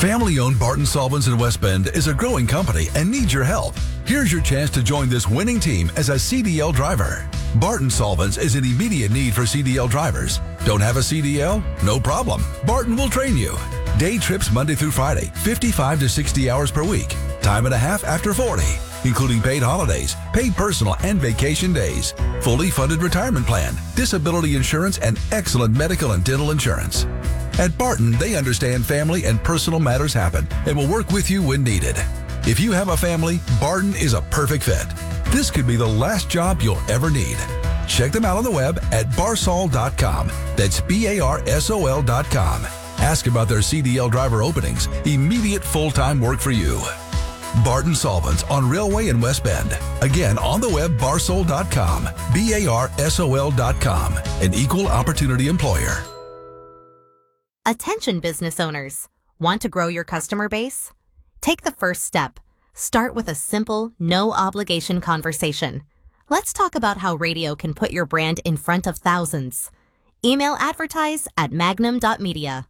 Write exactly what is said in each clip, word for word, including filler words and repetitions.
Family-owned Barton Solvents in West Bend is a growing company and needs your help. Here's your chance to join this winning team as a C D L driver. Barton Solvents is in immediate need for C D L drivers. Don't have a C D L? No problem. Barton will train you. Day trips Monday through Friday, fifty-five to sixty hours per week. Time and a half after forty, including paid holidays, paid personal and vacation days, fully funded retirement plan, disability insurance, and excellent medical and dental insurance. At Barton, they understand family and personal matters happen and will work with you when needed. If you have a family, Barton is a perfect fit. This could be the last job you'll ever need. Check them out on the web at barsol dot com. That's B A R S O L dot com. Ask about their C D L driver openings. Immediate full-time work for you. Barton Solvents on Railway in West Bend. Again, on the web, barsol dot com. B A R S O L dot com. An equal opportunity employer. Attention business owners. Want to grow your customer base? Take the first step. Start with a simple, no-obligation conversation. Let's talk about how radio can put your brand in front of thousands. Email advertise at magnum dot media.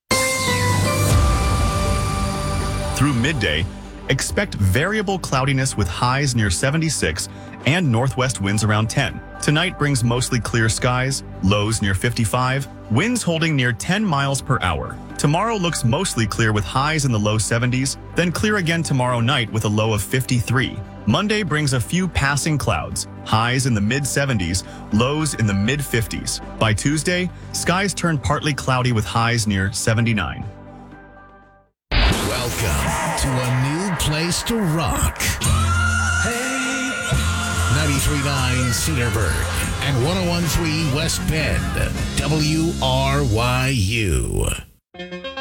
Through midday, expect variable cloudiness with highs near seventy-six and northwest winds around ten. Tonight brings mostly clear skies, lows near fifty-five, winds holding near ten miles per hour. Tomorrow looks mostly clear with highs in the low seventies, then clear again tomorrow night with a low of fifty-three. Monday brings a few passing clouds, highs in the mid seventies, lows in the mid fifties. By Tuesday, skies turn partly cloudy with highs near seventy-nine. Welcome to a new place to rock. ninety-three point nine Cedarburg and one oh one point three West Bend. W R Y U.